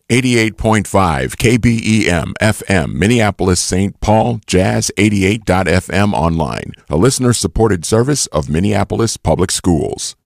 88.5 KBEM FM, Minneapolis, St. Paul, Jazz 88.FM online, a listener-supported service of Minneapolis Public Schools.